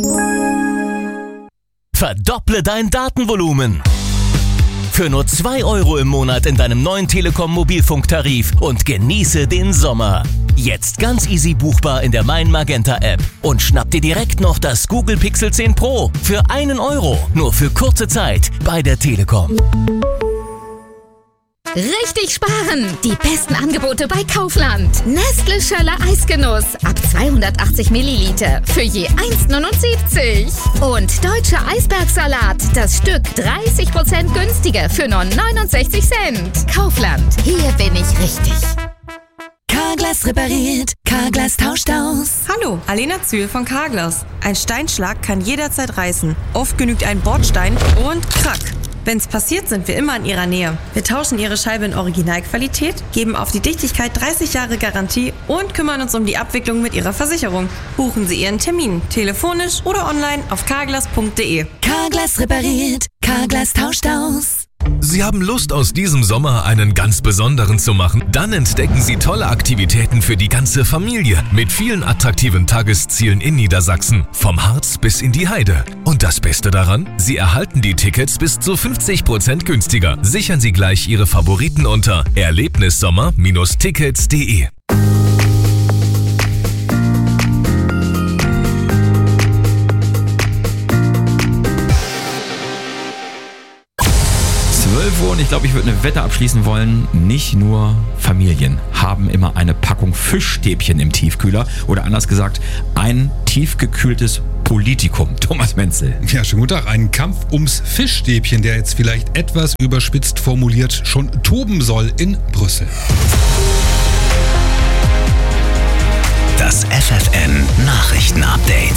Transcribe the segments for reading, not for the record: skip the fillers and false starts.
Verdopple dein Datenvolumen. Für nur 2 € im Monat in deinem neuen Telekom-Mobilfunktarif und genieße den Sommer. Jetzt ganz easy buchbar in der Mein Magenta App. Und schnapp dir direkt noch das Google Pixel 10 Pro für 1 €. Nur für kurze Zeit bei der Telekom. Richtig sparen! Die besten Angebote bei Kaufland. Nestle Schöller Eisgenuss ab 280 Milliliter für je 1,79. Und Deutscher Eisbergsalat, das Stück 30% günstiger für nur 69 Cent. Kaufland, hier bin ich richtig. Carglass repariert, Carglass tauscht aus. Hallo, Alena Zühl von Carglass. Ein Steinschlag kann jederzeit reißen. Oft genügt ein Bordstein und krack. Wenn's passiert, sind wir immer in Ihrer Nähe. Wir tauschen Ihre Scheibe in Originalqualität, geben auf die Dichtigkeit 30 Jahre Garantie und kümmern uns um die Abwicklung mit Ihrer Versicherung. Buchen Sie Ihren Termin, telefonisch oder online auf carglass.de. Carglass repariert, Carglass tauscht aus. Sie haben Lust, aus diesem Sommer einen ganz besonderen zu machen? Dann entdecken Sie tolle Aktivitäten für die ganze Familie mit vielen attraktiven Tageszielen in Niedersachsen, vom Harz bis in die Heide. Und das Beste daran? Sie erhalten die Tickets bis zu 50% günstiger. Sichern Sie gleich Ihre Favoriten unter erlebnissommer-tickets.de. Und ich glaube, ich würde eine Wette abschließen wollen, nicht nur Familien haben immer eine Packung Fischstäbchen im Tiefkühler oder anders gesagt, ein tiefgekühltes Politikum. Thomas Menzel. Ja, schönen guten Tag. Ein Kampf ums Fischstäbchen, der jetzt vielleicht etwas überspitzt formuliert schon toben soll in Brüssel. Das FFN Nachrichtenupdate.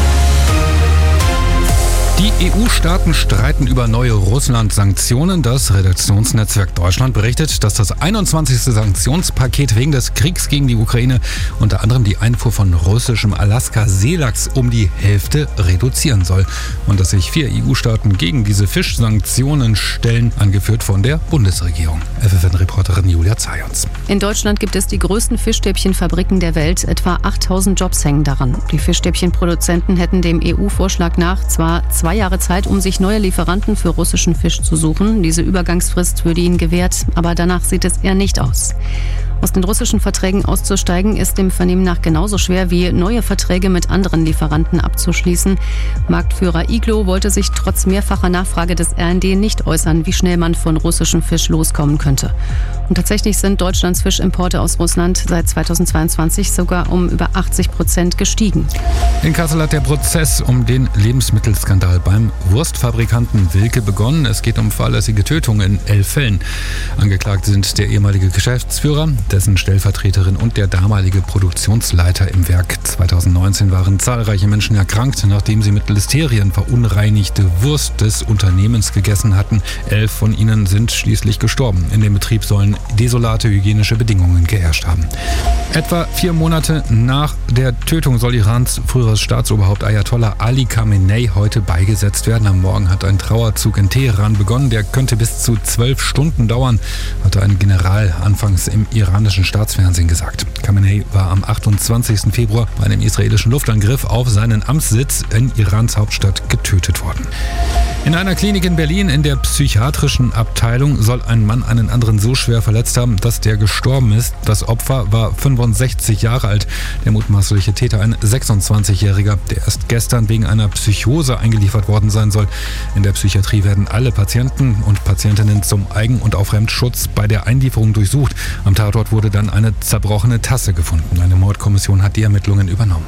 Die EU-Staaten streiten über neue Russland-Sanktionen. Das Redaktionsnetzwerk Deutschland berichtet, dass das 21. Sanktionspaket wegen des Kriegs gegen die Ukraine unter anderem die Einfuhr von russischem Alaska-Seelachs um die Hälfte reduzieren soll. Und dass sich 4 EU-Staaten gegen diese Fischsanktionen stellen, angeführt von der Bundesregierung. FFN-Reporterin Julia Zajons. In Deutschland gibt es die größten Fischstäbchenfabriken der Welt. Etwa 8000 Jobs hängen daran. Die Fischstäbchenproduzenten hätten dem EU-Vorschlag nach zwar 2 Jahre Zeit, um sich neue Lieferanten für russischen Fisch zu suchen. Diese Übergangsfrist würde ihnen gewährt, aber danach sieht es eher nicht aus. Aus den russischen Verträgen auszusteigen, ist dem Vernehmen nach genauso schwer wie neue Verträge mit anderen Lieferanten abzuschließen. Marktführer Iglo wollte sich trotz mehrfacher Nachfrage des RND nicht äußern, wie schnell man von russischem Fisch loskommen könnte. Und tatsächlich sind Deutschlands Fischimporte aus Russland seit 2022 sogar um über 80% gestiegen. In Kassel hat der Prozess um den Lebensmittelskandal beim Wurstfabrikanten Wilke begonnen. Es geht um fahrlässige Tötungen in 11 Fällen. Angeklagt sind der ehemalige Geschäftsführer, dessen Stellvertreterin und der damalige Produktionsleiter im Werk. 2019 waren zahlreiche Menschen erkrankt, nachdem sie mit Listerien verunreinigte Wurst des Unternehmens gegessen hatten. 11 von ihnen sind schließlich gestorben. In dem Betrieb sollen desolate hygienische Bedingungen geherrscht haben. Etwa 4 Monate nach der Tötung soll Irans früheres Staatsoberhaupt Ayatollah Ali Khamenei heute beigesetzt werden. Am Morgen hat ein Trauerzug in Teheran begonnen. Der könnte bis zu 12 Stunden dauern, hatte ein General anfangs im iranischen Staatsfernsehen gesagt. Khamenei war am 28. Februar bei einem israelischen Luftangriff auf seinen Amtssitz in Irans Hauptstadt getötet worden. In einer Klinik in Berlin in der psychiatrischen Abteilung soll ein Mann einen anderen so schwer verletzt haben, dass der gestorben ist. Das Opfer war 65 Jahre alt. Der mutmaßliche Täter ein 26-Jähriger, der erst gestern wegen einer Psychose eingeliefert worden sein soll. In der Psychiatrie werden alle Patienten und Patientinnen zum Eigen- und Aufremdschutz bei der Einlieferung durchsucht. Am Tatort wurde dann eine zerbrochene Tasse gefunden. Eine Mordkommission hat die Ermittlungen übernommen.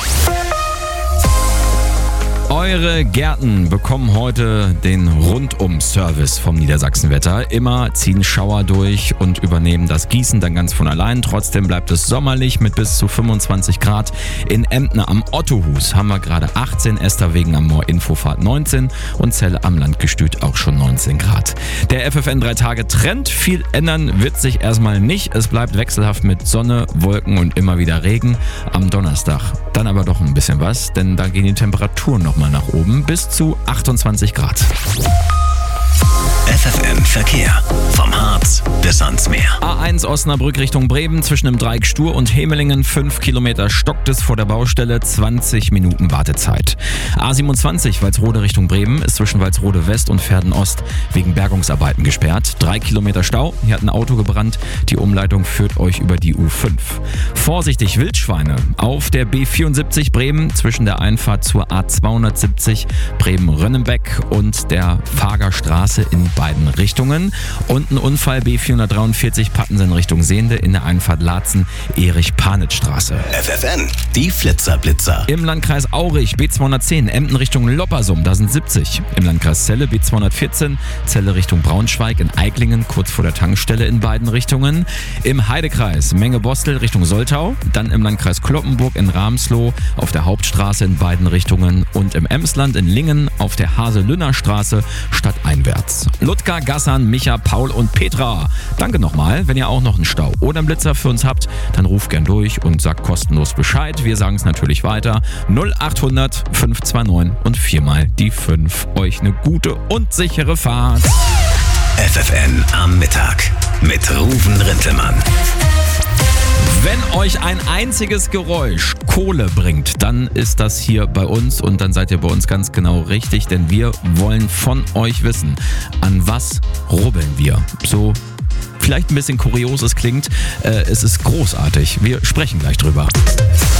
Eure Gärten bekommen heute den Rundum-Service vom Niedersachsenwetter. Immer ziehen Schauer durch und übernehmen das Gießen dann ganz von allein. Trotzdem bleibt es sommerlich mit bis zu 25 Grad. In Empne am Ottohus haben wir gerade 18, Esterwegen am Moor Infofahrt 19 und Celle am Landgestüt auch schon 19 Grad. Der FFN 3-Tage-Trend, viel ändern wird sich erstmal nicht. Es bleibt wechselhaft mit Sonne, Wolken und immer wieder Regen. Am Donnerstag dann aber doch ein bisschen was, denn da gehen die Temperaturen nochmal nach oben bis zu 28 Grad. FFN Verkehr. Vom Harz bis ans Meer. A1 Osnabrück Richtung Bremen zwischen dem Dreieck Stur und Hemelingen. 5 Kilometer stockt es vor der Baustelle. 20 Minuten Wartezeit. A27 Walsrode Richtung Bremen ist zwischen Walsrode West und Verden Ost wegen Bergungsarbeiten gesperrt. 3 Kilometer Stau. Hier hat ein Auto gebrannt. Die Umleitung führt euch über die U5. Vorsichtig Wildschweine auf der B74 Bremen zwischen der Einfahrt zur A270 Bremen-Rönnenbeck und der Fagerstraße in beiden Richtungen. Und ein Unfall B443 Pattensen Richtung Sehnde in der Einfahrt Laatzen-Erich-Panitz-Straße. FFN, die Flitzer-Blitzer. Im Landkreis Aurich B210 Emden Richtung Loppersum, da sind 70. Im Landkreis Celle B214 Celle Richtung Braunschweig in Eiklingen kurz vor der Tankstelle in beiden Richtungen. Im Heidekreis Menge-Bostel Richtung Soltau, dann im Landkreis Kloppenburg in Ramsloh auf der Hauptstraße in beiden Richtungen und im Emsland in Lingen auf der Hase-Lünner Straße stadteinwärts. Ludger, Gassan, Micha, Paul und Petra. Danke nochmal. Wenn ihr auch noch einen Stau oder einen Blitzer für uns habt, dann ruft gern durch und sagt kostenlos Bescheid. Wir sagen es natürlich weiter. 0800 529 und 4 mal die 5. Euch eine gute und sichere Fahrt. FFN am Mittag mit Ruven Rintelmann. Wenn euch ein einziges Geräusch Kohle bringt, dann ist das hier bei uns und dann seid ihr bei uns ganz genau richtig, denn wir wollen von euch wissen, an was rubbeln wir? So vielleicht ein bisschen kurios es klingt, es ist großartig. Wir sprechen gleich drüber.